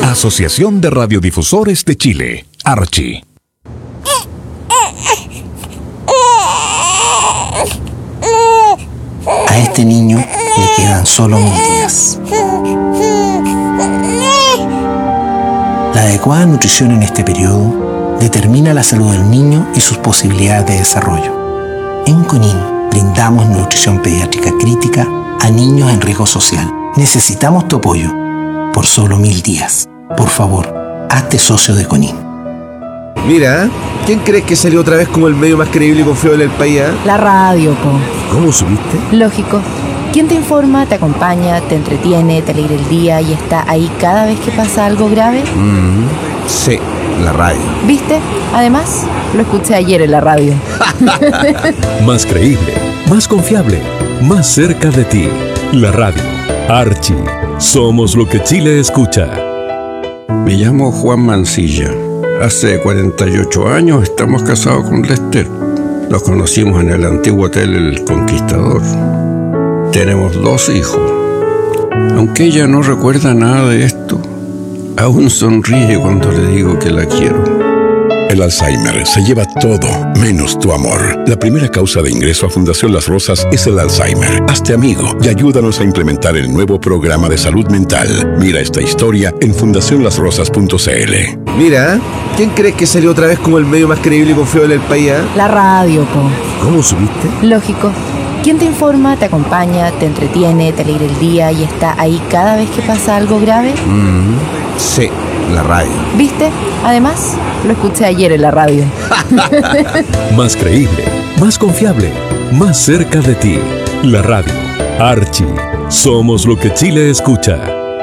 Asociación de Radiodifusores de Chile, Archi. A este niño le quedan solo 1000 días. La adecuada nutrición en este periodo determina la salud del niño y sus posibilidades de desarrollo. En CONIN brindamos nutrición pediátrica crítica a niños en riesgo social. Necesitamos tu apoyo por solo 1000 días. Por favor, hazte socio de CONIN. Mira, ¿quién crees que salió otra vez como el medio más creíble y confiable del país? La radio, po. ¿Cómo supiste? Lógico. ¿Quién te informa, te acompaña, te entretiene, te alegra el día y está ahí cada vez que pasa algo grave? Sí, la radio. ¿Viste? Además, lo escuché ayer en la radio. Más creíble, más confiable, más cerca de ti. La radio. Archi. Somos lo que Chile escucha. Me llamo Juan Mancilla. Hace 48 años estamos casados con Lester. Nos conocimos en el antiguo hotel El Conquistador. Tenemos 2 hijos. Aunque ella no recuerda nada de esto, aún sonríe cuando le digo que la quiero. El Alzheimer se lleva todo, menos tu amor. La primera causa de ingreso a Fundación Las Rosas es el Alzheimer. Hazte amigo y ayúdanos a implementar el nuevo programa de salud mental. Mira esta historia en fundacionlasrosas.cl. Mira, ¿quién crees que salió otra vez como el medio más creíble y confiable del país? La radio, po. ¿Cómo supiste? Lógico. ¿Quién te informa, te acompaña, te entretiene, te alegra el día y está ahí cada vez que pasa algo grave? Sí, la radio. ¿Viste? Además, lo escuché ayer en la radio. Más creíble, más confiable, más cerca de ti. La radio. Archi. Somos lo que Chile escucha.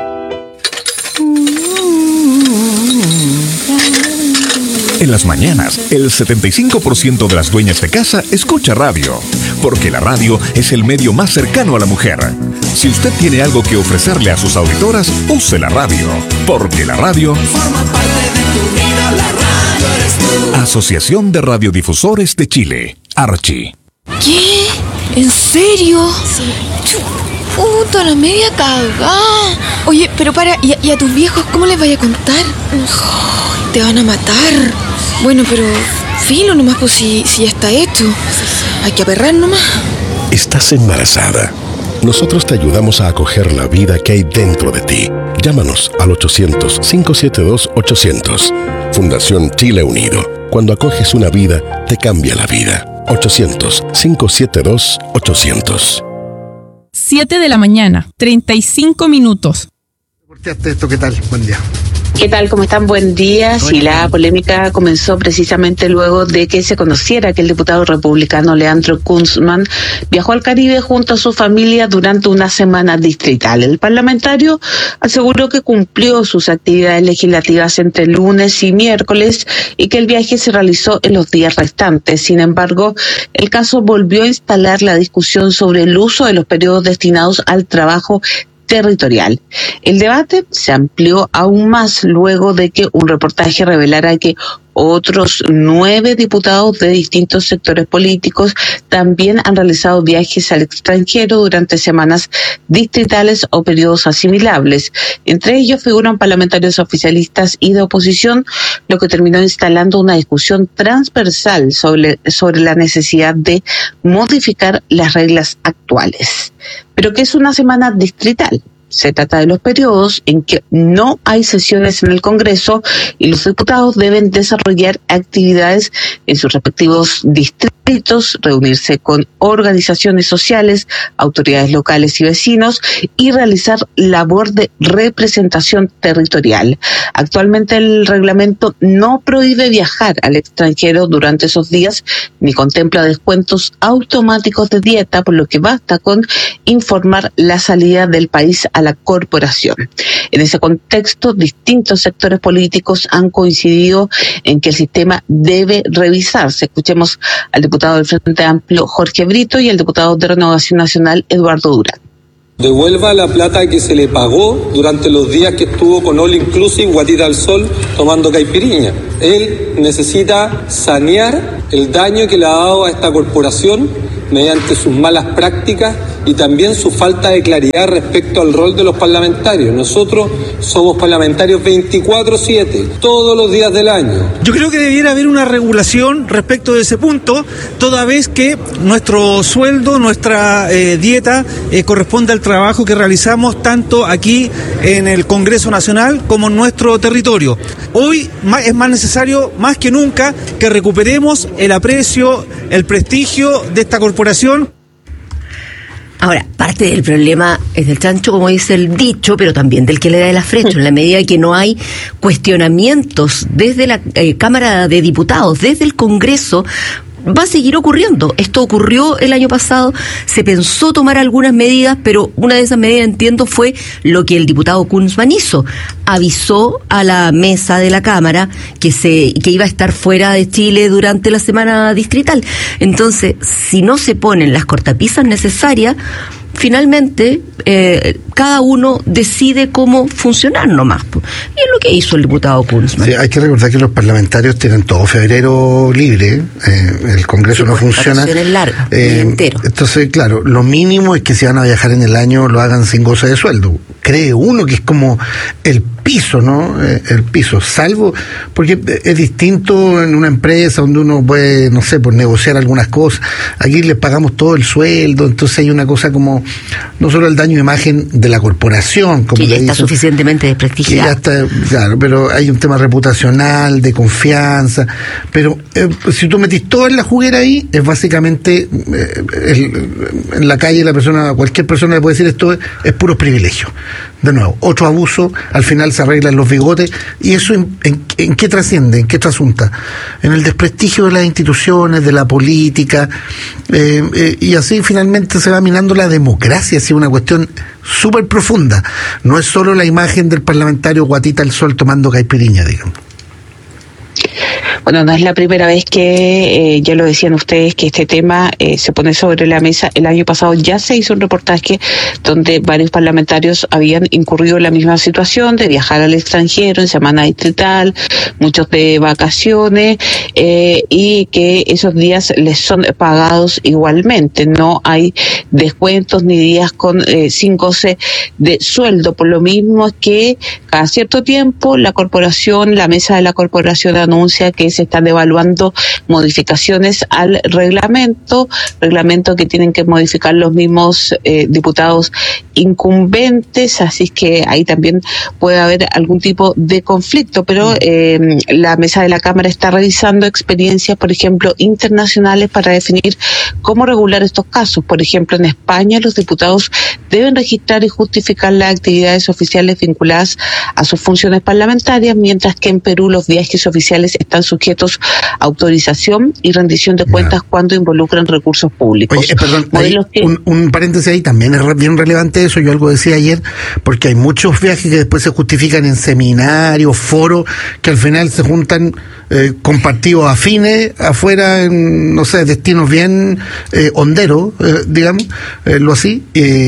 En las mañanas, el 75% de las dueñas de casa escucha radio, porque la radio es el medio más cercano a la mujer. Si usted tiene algo que ofrecerle a sus auditoras, use la radio, porque la radio forma parte de tu vida. La radio eres tú. Asociación de Radiodifusores de Chile, Archi. ¿Qué? ¿En serio? Sí. Puta, la media cagada. Oye, pero para, ¿y a tus viejos cómo les vaya a contar? Oh, te van a matar. Bueno, pero filo nomás, pues si ya está hecho. Hay que aperrar nomás. Estás embarazada. Nosotros te ayudamos a acoger la vida que hay dentro de ti. Llámanos al 800-572-800. Fundación Chile Unido. Cuando acoges una vida, te cambia la vida. 800-572-800. 7 de la mañana, 35 minutos. Esto, ¿qué tal? Buen día. ¿Qué tal? ¿Cómo están? Buen día. Sí, la polémica comenzó precisamente luego de que se conociera que el diputado republicano Leandro Kunzman viajó al Caribe junto a su familia durante una semana distrital. El parlamentario aseguró que cumplió sus actividades legislativas entre lunes y miércoles y que el viaje se realizó en los días restantes. Sin embargo, el caso volvió a instalar la discusión sobre el uso de los periodos destinados al trabajo territorial. El debate se amplió aún más luego de que un reportaje revelara que otros 9 diputados de distintos sectores políticos también han realizado viajes al extranjero durante semanas distritales o periodos asimilables. Entre ellos figuran parlamentarios oficialistas y de oposición, lo que terminó instalando una discusión transversal sobre la necesidad de modificar las reglas actuales. ¿Pero qué es una semana distrital? Se trata de los periodos en que no hay sesiones en el Congreso y los diputados deben desarrollar actividades en sus respectivos distritos, reunirse con organizaciones sociales, autoridades locales y vecinos y realizar labor de representación territorial. Actualmente el reglamento no prohíbe viajar al extranjero durante esos días ni contempla descuentos automáticos de dieta, por lo que basta con informar la salida del país a la corporación. En ese contexto, distintos sectores políticos han coincidido en que el sistema debe revisarse. Escuchemos al diputado del Frente Amplio, Jorge Brito, y al diputado de Renovación Nacional, Eduardo Durán. Devuelva la plata que se le pagó durante los días que estuvo con All Inclusive, Guatita al Sol, tomando caipiriña. Él necesita sanear el daño que le ha dado a esta corporación mediante sus malas prácticas y también su falta de claridad respecto al rol de los parlamentarios. Nosotros somos parlamentarios 24/7, todos los días del año. Yo creo que debiera haber una regulación respecto de ese punto, toda vez que nuestro sueldo, nuestra dieta corresponde al trabajo que realizamos tanto aquí en el Congreso Nacional como en nuestro territorio. Hoy es más necesario, más que nunca, que recuperemos el aprecio, el prestigio de esta corporación. Ahora, parte del problema es del chancho, como dice el dicho, pero también del que le da el afrecho, en la medida que no hay cuestionamientos desde la Cámara de Diputados, desde el Congreso. Va a seguir ocurriendo. Esto ocurrió el año pasado, se pensó tomar algunas medidas, pero una de esas medidas, entiendo, fue lo que el diputado Kunzman hizo. Avisó a la mesa de la Cámara que iba a estar fuera de Chile durante la semana distrital. Entonces, si no se ponen las cortapisas necesarias, finalmente cada uno decide cómo funcionar nomás. Y es lo que hizo el diputado Kunzman. Sí, hay que recordar que los parlamentarios tienen todo febrero libre, el Congreso no funciona. Vacaciones largas, entero. Entonces, claro, lo mínimo es que si van a viajar en el año lo hagan sin goce de sueldo. Cree uno que es como el piso, ¿no? El piso, salvo, porque es distinto en una empresa donde uno puede, no sé, por negociar algunas cosas. Aquí les pagamos todo el sueldo, entonces hay una cosa como, no solo el daño de imagen de la corporación, como que ya está suficientemente desprestigiada. Ya está, claro, pero hay un tema reputacional, de confianza, pero si tú metís todo en la juguera ahí, es básicamente en la calle cualquier persona le puede decir esto es puro privilegio. De nuevo, otro abuso, al final se arreglan los bigotes, y eso ¿en qué trasciende? ¿En qué trasunta? En el desprestigio de las instituciones, de la política, y así finalmente se va minando la democracia, así una cuestión súper profunda. No es solo la imagen del parlamentario guatita al sol tomando caipiriña, digamos. Bueno, no es la primera vez que, ya lo decían ustedes, que este tema se pone sobre la mesa. El año pasado ya se hizo un reportaje donde varios parlamentarios habían incurrido en la misma situación de viajar al extranjero en semana distrital, muchos de vacaciones, y que esos días les son pagados igualmente. No hay descuentos ni días sin goce de sueldo. Por lo mismo es que cada cierto tiempo la mesa de la corporación anuncia que se están evaluando modificaciones al reglamento que tienen que modificar los mismos diputados incumbentes, así que ahí también puede haber algún tipo de conflicto, pero la mesa de la Cámara está revisando experiencias, por ejemplo, internacionales para definir cómo regular estos casos. Por ejemplo, en España los diputados deben registrar y justificar las actividades oficiales vinculadas a sus funciones parlamentarias, mientras que en Perú los viajes oficiales están sujetos a autorización y rendición de cuentas cuando involucran recursos públicos. Oye, perdón, un paréntesis ahí, también es bien relevante eso, yo algo decía ayer, porque hay muchos viajes que después se justifican en seminarios, foros, que al final se juntan con partidos afines afuera en, no sé, destinos bien honderos, digamos, lo así,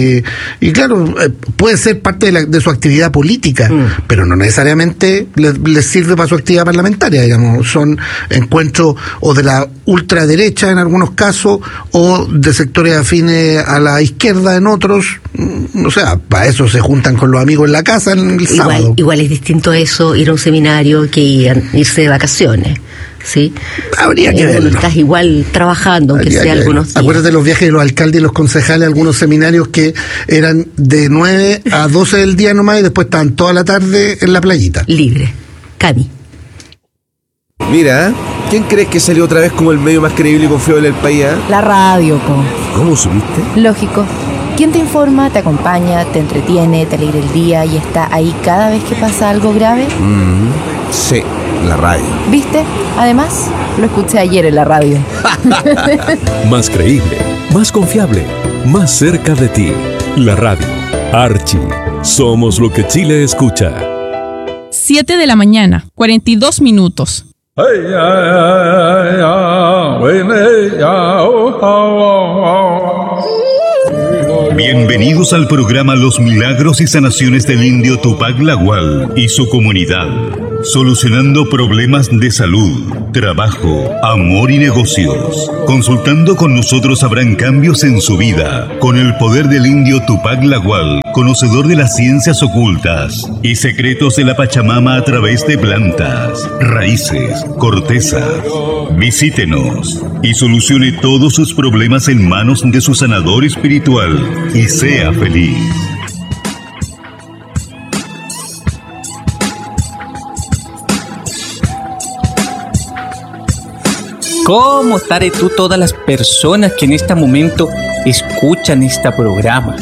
y claro, puede ser parte de su actividad política, pero no necesariamente les sirve para su actividad parlamentaria, digamos. Son encuentros o de la ultraderecha en algunos casos o de sectores afines a la izquierda en otros. O sea, para eso se juntan con los amigos en la casa el sábado. Igual es distinto eso, ir a un seminario, que irse de vacaciones. ¿Sí? Habría que verlo. Estás igual trabajando, aunque sea algunos días. Acuérdate de los viajes de los alcaldes y los concejales, algunos seminarios que eran de 9 a 12 del día nomás y después estaban toda la tarde en la playita. Libre. Cami. Mira, ¿quién crees que salió otra vez como el medio más creíble y confiable del país? La radio, po. ¿Cómo supiste? Lógico. ¿Quién te informa, te acompaña, te entretiene, te alegra el día y está ahí cada vez que pasa algo grave? Sí, la radio. ¿Viste? Además, lo escuché ayer en la radio. Más creíble, más confiable, más cerca de ti. La radio. Archie. Somos lo que Chile escucha. 7 de la mañana, 42 minutos. Bienvenidos al programa Los Milagros y Sanaciones del Indio Tupac Lawal y su comunidad. Solucionando problemas de salud, trabajo, amor y negocios. Consultando con nosotros habrán cambios en su vida. Con el poder del indio Tupac Lagual, conocedor de las ciencias ocultas y secretos de la Pachamama a través de plantas, raíces, cortezas. Visítenos y solucione todos sus problemas en manos de su sanador espiritual y sea feliz. ¿Cómo estaré tú todas las personas que en este momento escuchan este programa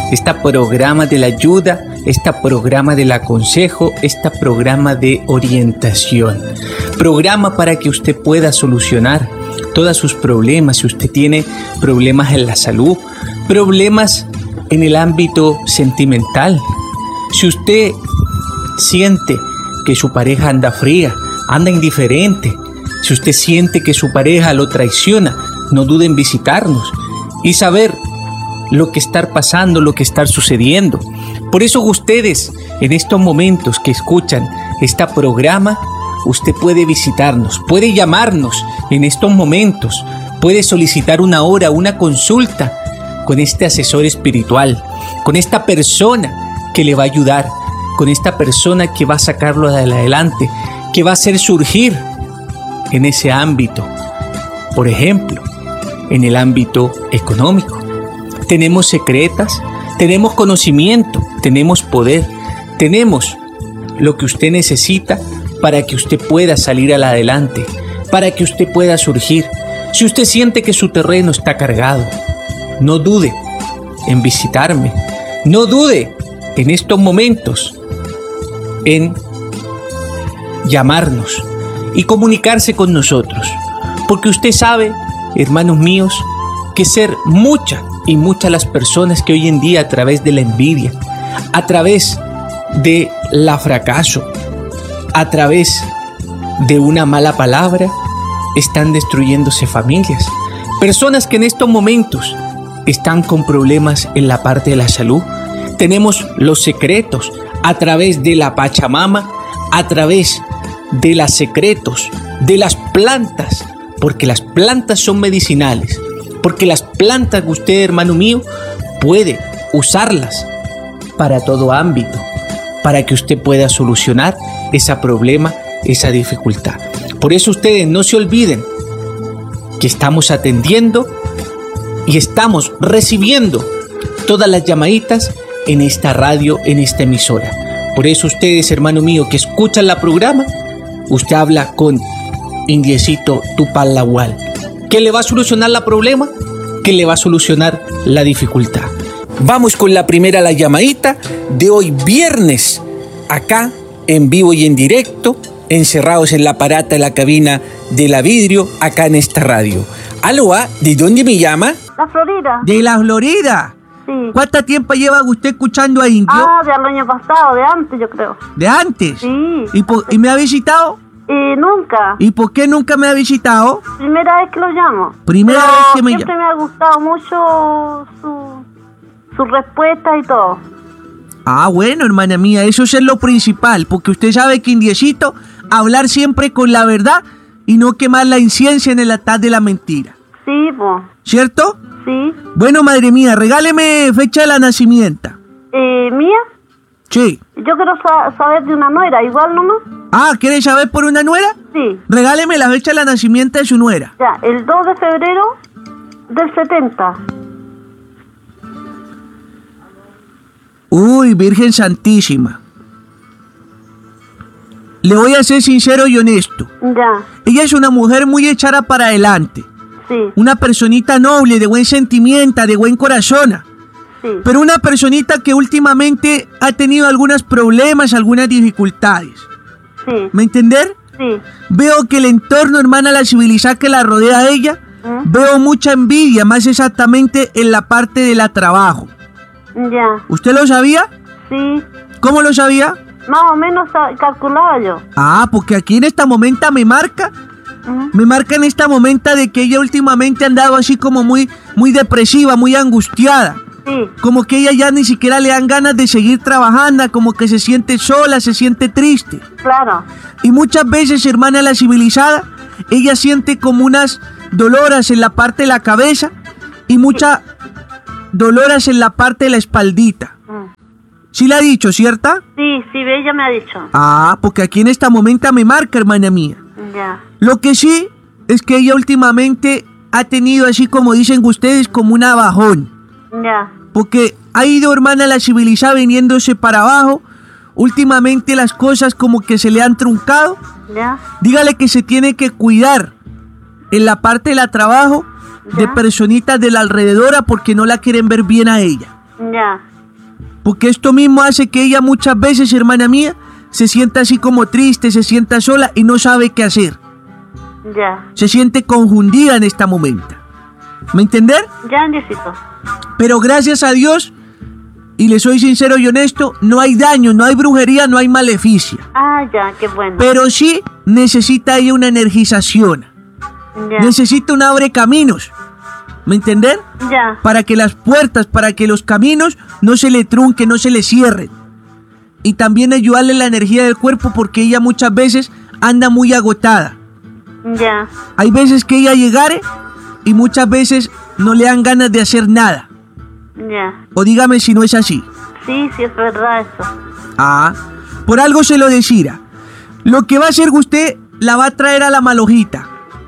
de la ayuda, este programa del aconsejo, este programa de orientación, programa para que usted pueda solucionar todos sus problemas? Si usted tiene problemas en la salud, problemas en el ámbito sentimental, si usted siente que su pareja anda fría, anda indiferente, si usted siente que su pareja lo traiciona, no dude en visitarnos y saber lo que está pasando, lo que está sucediendo. Por eso ustedes, en estos momentos que escuchan este programa, usted puede visitarnos, puede llamarnos en estos momentos, puede solicitar una hora, una consulta con este asesor espiritual, con esta persona que le va a ayudar, con esta persona que va a sacarlo adelante, que va a hacer surgir en ese ámbito. Por ejemplo, en el ámbito económico. Tenemos secretas, tenemos conocimiento, tenemos poder, tenemos lo que usted necesita para que usted pueda salir adelante, para que usted pueda surgir. Si usted siente que su terreno está cargado, no dude en visitarme, no dude en estos momentos en llamarnos y comunicarse con nosotros, porque usted sabe, hermanos míos, que ser muchas las personas que hoy en día, a través de la envidia, a través de la fracaso, a través de una mala palabra, están destruyéndose familias. Personas que en estos momentos están con problemas en la parte de la salud. Tenemos los secretos a través de la Pachamama, a través de los secretos de las plantas, porque las plantas son medicinales, porque las plantas, usted, hermano mío, puede usarlas para todo ámbito, para que usted pueda solucionar ese problema, esa dificultad. Por eso ustedes no se olviden que estamos atendiendo y estamos recibiendo todas las llamaditas en esta radio, en esta emisora. Por eso ustedes, hermano mío, que escuchan la programa, usted habla con Indiecito Tupac Lagual, que le va a solucionar el problema, que le va a solucionar la dificultad. Vamos con la primera, la llamadita de hoy viernes, acá en vivo y en directo, encerrados en la parata de la cabina de la vidrio, acá en esta radio. Aló, ¿de dónde me llama? La Florida. ¿De la Florida? Sí. ¿Cuánto tiempo lleva usted escuchando a Indio? Del año pasado, de antes, yo creo. ¿De antes? Sí. ¿Y me ha visitado? Nunca. ¿Y por qué nunca me ha visitado? Primera vez que lo llamo. Primera vez que me llama. Siempre me ha gustado mucho su respuesta y todo. Ah, bueno, hermana mía, eso es lo principal, porque usted sabe que Indiecito, hablar siempre con la verdad y no quemar la inciencia en el altar de la mentira. Sí, pues. ¿Cierto? Sí. Bueno, madre mía, regáleme fecha de la nacimiento. ¿Mía? Sí. Yo quiero saber de una nuera, igual nomás. Ah, ¿quiere saber por una nuera? Sí. Regáleme la fecha de la nacimiento de su nuera. Ya, el 2 de febrero del 70. Uy, Virgen Santísima. Le voy a ser sincero y honesto. Ya. Ella es una mujer muy echada para adelante. Sí. Una personita noble, de buen sentimiento, de buen corazón. Sí. Pero una personita que últimamente ha tenido algunos problemas, algunas dificultades. Sí. ¿Me entender? Sí. Veo que el entorno, hermana, la civilidad que la rodea a ella, veo mucha envidia, más exactamente en la parte de la trabajo. Ya. ¿Usted lo sabía? Sí. ¿Cómo lo sabía? Más o menos calculaba yo. Ah, porque aquí en esta momento me marca en esta momento de que ella últimamente ha andado así como muy depresiva, muy angustiada. Como que ella ya ni siquiera le dan ganas de seguir trabajando, como que se siente sola, se siente triste. Claro. Y muchas veces, hermana la civilizada, ella siente como unas dolores en la parte de la cabeza y muchas dolores en la parte de la espaldita. ¿Sí le ha dicho, cierta? Sí, ella me ha dicho. Porque aquí en esta momento me marca, hermana mía. Ya. Lo que sí es que ella últimamente ha tenido, así como dicen ustedes, como un bajón. Ya. Porque ha ido, hermana la civilizada, viniéndose para abajo. Últimamente las cosas como que se le han truncado. Ya. Dígale que se tiene que cuidar en la parte de la trabajo de personitas de la alrededora porque no la quieren ver bien a ella. Ya. Porque esto mismo hace que ella muchas veces, hermana mía, se sienta así como triste, se sienta sola y no sabe qué hacer. Ya. Se siente confundida en este momento. ¿Me entender? Ya, Diosito. Pero gracias a Dios, y le soy sincero y honesto, no hay daño, no hay brujería, no hay maleficia. Ya, qué bueno. Pero sí necesita ella una energización. Ya. Necesita un abre caminos. ¿Me entender? Ya. Para que las puertas, para que los caminos no se le trunquen, no se le cierren. Y también ayudarle la energía del cuerpo porque ella muchas veces anda muy agotada. Ya. Hay veces que ella llegare y muchas veces no le dan ganas de hacer nada. Ya. O dígame si no es así. Sí, es verdad eso. Por algo se lo decía. Lo que va a hacer usted la va a traer a la malojita.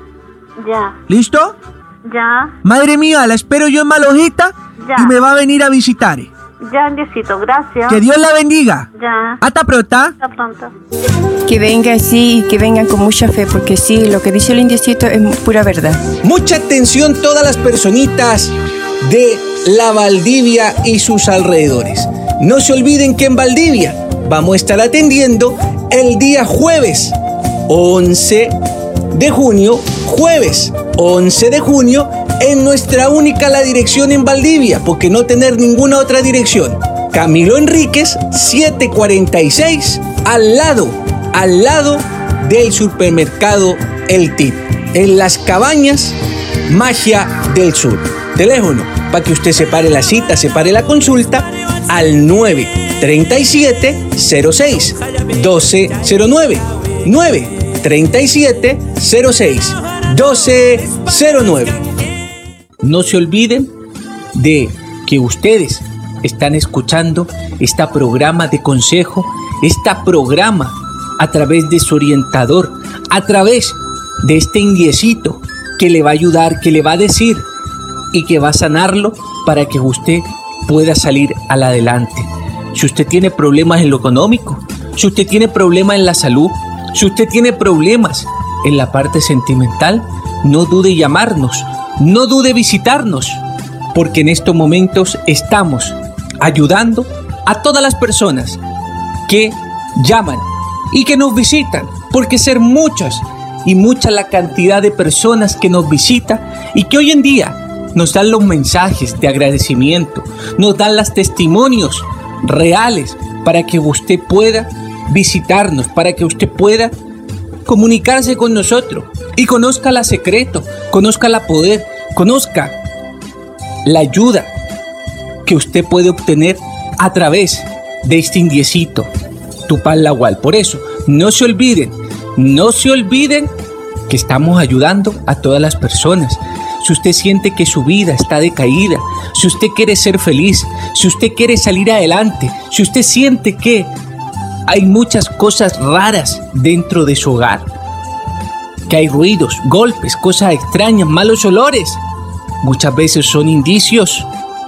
Ya. ¿Listo? Ya. Madre mía, la espero yo en Malojita y me va a venir a visitar. Ya, Diosito, gracias. Que Dios la bendiga. Ya. Hasta pronto. Hasta pronto. Que venga así y que vengan con mucha fe, porque sí, lo que dice el indiecito es pura verdad. Mucha atención todas las personitas de la Valdivia y sus alrededores. No se olviden que en Valdivia vamos a estar atendiendo el día jueves 11 de junio, jueves 11 de junio, en nuestra única la dirección en Valdivia, porque no tener ninguna otra dirección. Camilo Enríquez, 746, al lado del supermercado El Tip, en Las Cabañas, Magia del Sur. Teléfono, para que usted separe la cita, separe la consulta, al 937-06-1209. 937-06-1209. No se olviden de que ustedes están escuchando este programa de consejo, este programa a través de su orientador, a través de este indiecito que le va a ayudar, que le va a decir y que va a sanarlo para que usted pueda salir al adelante. Si usted tiene problemas en lo económico, si usted tiene problemas en la salud, si usted tiene problemas en la parte sentimental, no dude llamarnos, no dude visitarnos, porque en estos momentos estamos ayudando a todas las personas que llaman y que nos visitan, porque ser muchas y mucha la cantidad de personas que nos visitan y que hoy en día nos dan los mensajes de agradecimiento, nos dan los testimonios reales para que usted pueda visitarnos, para que usted pueda comunicarse con nosotros y conozca la secreto, conozca la poder, conozca la ayuda que usted puede obtener a través de este indiecito, Tupac Lagual. Por eso, no se olviden que estamos ayudando a todas las personas. Si usted siente que su vida está decaída, si usted quiere ser feliz, si usted quiere salir adelante, si usted siente que hay muchas cosas raras dentro de su hogar, que hay ruidos, golpes, cosas extrañas, malos olores, muchas veces son indicios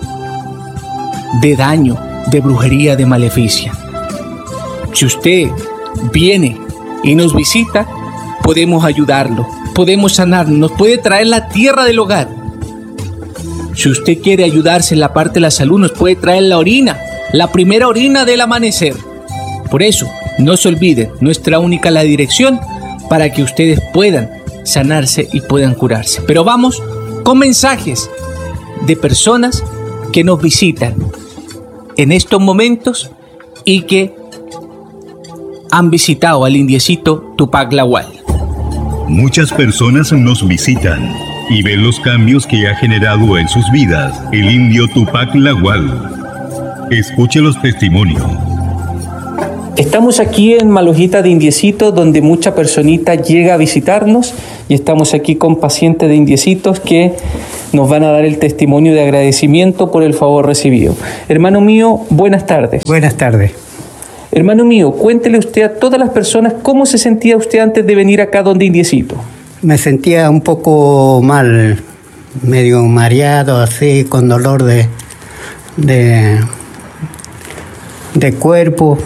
de daño, de brujería, de maleficia. Si usted viene y nos visita, podemos ayudarlo, podemos sanarlo, nos puede traer la tierra del hogar. Si usted quiere ayudarse en la parte de la salud, nos puede traer la orina, la primera orina del amanecer. Por eso, no se olviden, nuestra única la dirección para que ustedes puedan sanarse y puedan curarse. Pero vamos con mensajes de personas que nos visitan en estos momentos y que han visitado al indiecito Tupac Lagual. Muchas personas nos visitan y ven los cambios que ha generado en sus vidas el indio Tupac Lagual. Escuche los testimonios. Estamos aquí en Malojita de Indiecitos, donde mucha personita llega a visitarnos, y estamos aquí con pacientes de Indiecitos que nos van a dar el testimonio de agradecimiento por el favor recibido. Hermano mío, buenas tardes. Buenas tardes. Hermano mío, cuéntele usted a todas las personas cómo se sentía usted antes de venir acá donde Indiecito. Me sentía un poco mal, medio mareado, así, con dolor de cuerpo.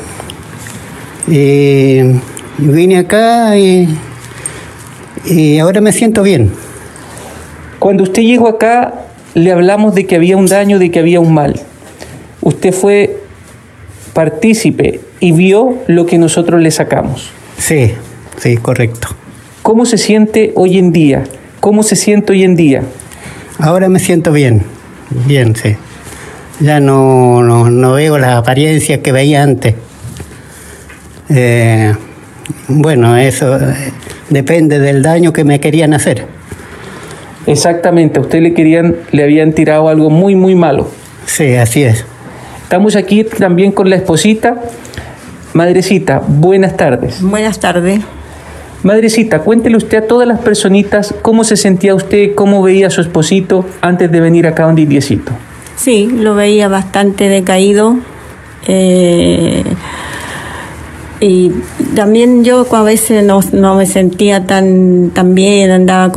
Y vine acá y ahora me siento bien. Cuando usted llegó acá, le hablamos de que había un daño, de que había un mal. Usted fue partícipe y vio lo que nosotros le sacamos. Sí, correcto. ¿Cómo se siente hoy en día? ¿Cómo se siente hoy en día? Ahora me siento bien, sí. Ya no veo las apariencias que veía antes. Bueno, eso depende del daño que me querían hacer. Exactamente, a usted le habían tirado algo muy, muy malo. Sí, así es. Estamos aquí también con la esposita. Madrecita, buenas tardes. Buenas tardes. Madrecita, cuéntele usted a todas las personitas cómo se sentía usted, cómo veía a su esposito antes de venir acá donde Indiecito. Sí, lo veía bastante decaído. Y también yo a veces no me sentía tan bien, andaba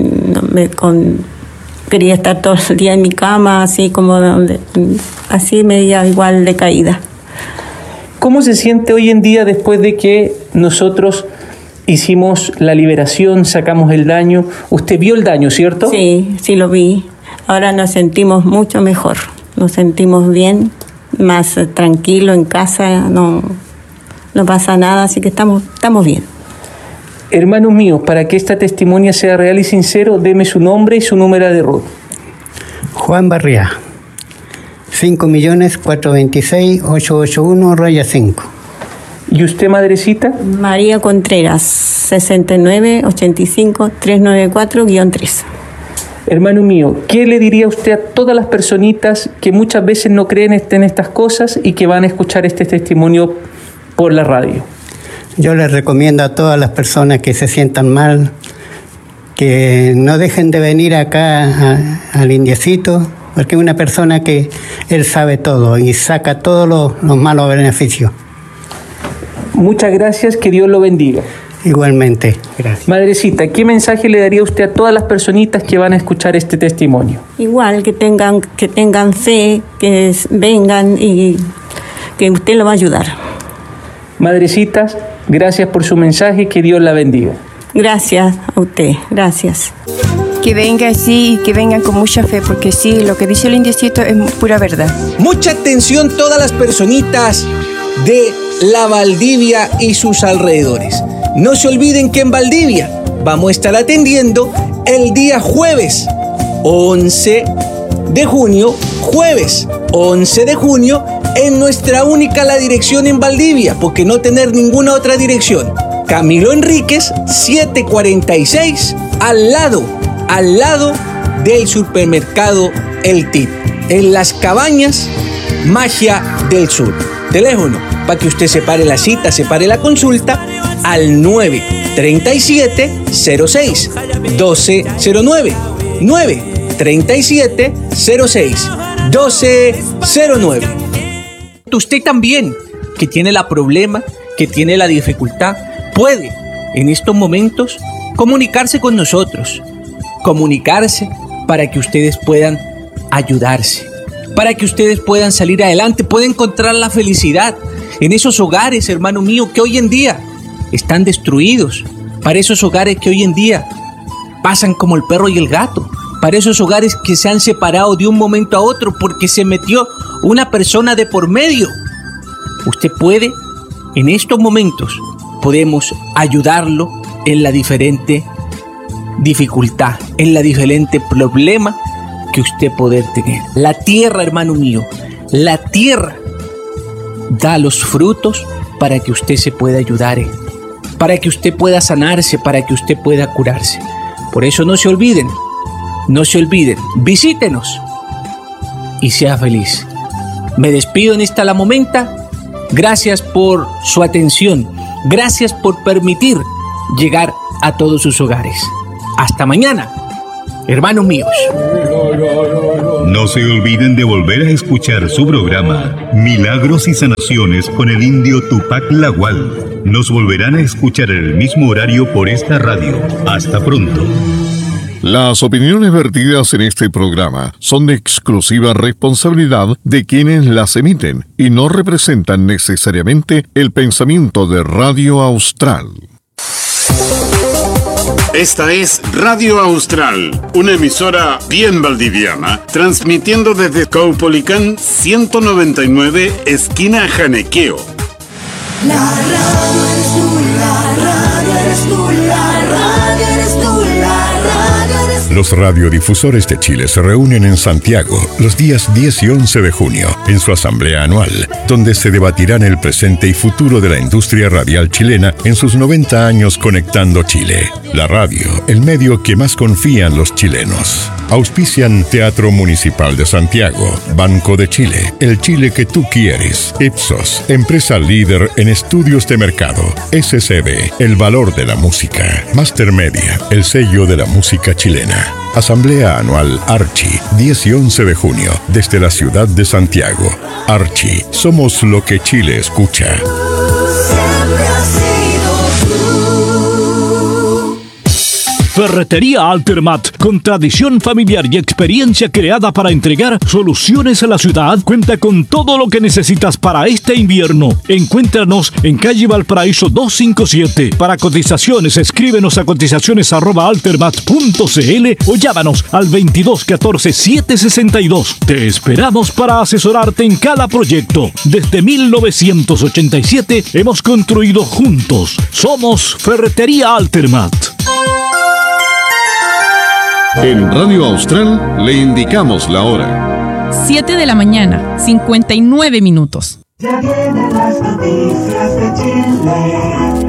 quería estar todo el día en mi cama, así como así media igual decaída. ¿Cómo se siente hoy en día después de que nosotros hicimos la liberación, sacamos el daño? Usted vio el daño, ¿cierto? Sí lo vi. Ahora nos sentimos mucho mejor, nos sentimos bien, más tranquilo en casa, no pasa nada, así que estamos bien. Hermanos míos, para que esta testimonia sea real y sincero, deme su nombre y su número de RUT. Juan Barría, 5.426.881-5. ¿Y usted, madrecita? María Contreras, 6985-394-3. Hermano mío, ¿qué le diría usted a todas las personitas que muchas veces no creen en estas cosas y que van a escuchar este testimonio por la radio? Yo les recomiendo a todas las personas que se sientan mal que no dejen de venir acá al Indiecito, porque es una persona que él sabe todo y saca todos los malos beneficios. Muchas gracias, que Dios lo bendiga. Igualmente, gracias. Madrecita, ¿qué mensaje le daría usted a todas las personitas que van a escuchar este testimonio? Igual, que tengan fe, que vengan y que usted lo va a ayudar. Madrecitas, gracias por su mensaje, que Dios la bendiga. Gracias a usted, gracias. Que venga así y que vengan con mucha fe, porque sí, lo que dice el Indiecito es pura verdad. Mucha atención todas las personitas de la Valdivia y sus alrededores. No se olviden que en Valdivia vamos a estar atendiendo el día jueves 11 de junio, en nuestra única la dirección en Valdivia, porque no tener ninguna otra dirección. Camilo Enríquez, 746, al lado del supermercado El Tip, en Las Cabañas, Magia del Sur. Teléfono, para que usted separe la cita, separe la consulta, al 937-06-1209. 937-06-1209. Usted también, que tiene el problema, que tiene la dificultad, puede en estos momentos comunicarse con nosotros, comunicarse para que ustedes puedan ayudarse, para que ustedes puedan salir adelante, puedan encontrar la felicidad en esos hogares, hermano mío, que hoy en día están destruidos, para esos hogares que hoy en día pasan como el perro y el gato, para esos hogares que se han separado de un momento a otro porque se metió una persona de por medio. Usted puede, en estos momentos, podemos ayudarlo en la diferente dificultad, en la diferente problema que usted puede tener. La tierra, hermano mío, la tierra da los frutos para que usted se pueda ayudar, para que usted pueda sanarse, para que usted pueda curarse. Por eso no se olviden no se olviden, visítenos y sea feliz. Me despido en esta La Momenta. Gracias por su atención. Gracias por permitir llegar a todos sus hogares. Hasta mañana, hermanos míos. No se olviden de volver a escuchar su programa Milagros y Sanaciones con el indio Tupac Lagual. Nos volverán a escuchar en el mismo horario por esta radio. Hasta pronto. Las opiniones vertidas en este programa son de exclusiva responsabilidad de quienes las emiten y no representan necesariamente el pensamiento de Radio Austral. Esta es Radio Austral, una emisora bien valdiviana, transmitiendo desde Caupolicán 199, esquina Janequeo. La radio eres tú, la radio eres tú, la radio eres tú, la radio eres tú. Los radiodifusores de Chile se reúnen en Santiago los días 10 y 11 de junio en su asamblea anual, donde se debatirán el presente y futuro de la industria radial chilena en sus 90 años conectando Chile. La radio, el medio que más confían los chilenos. Auspician Teatro Municipal de Santiago, Banco de Chile, el Chile que tú quieres, Ipsos, empresa líder en estudios de mercado, SCB, el valor de la música, Master Media, el sello de la música chilena. Asamblea Anual Archi, 10 y 11 de junio, desde la ciudad de Santiago. Archi, somos lo que Chile escucha. Ferretería Altermat, con tradición familiar y experiencia creada para entregar soluciones a la ciudad, cuenta con todo lo que necesitas para este invierno. Encuéntranos en calle Valparaíso 257. Para cotizaciones, escríbenos a cotizaciones@altermat.cl o llámanos al 22 14 762. Te esperamos para asesorarte en cada proyecto. Desde 1987 hemos construido juntos. Somos Ferretería Altermat. En Radio Austral le indicamos la hora. 7 de la mañana, 59 minutos. Ya vienen las noticias de Chile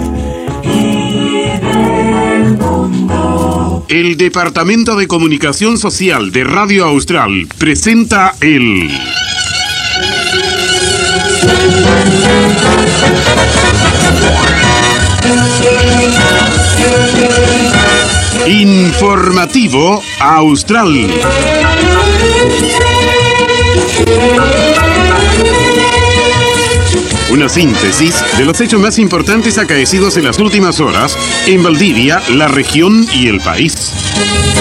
y del mundo. El Departamento de Comunicación Social de Radio Austral presenta el Informativo Austral. Una síntesis de los hechos más importantes acaecidos en las últimas horas en Valdivia, la región y el país.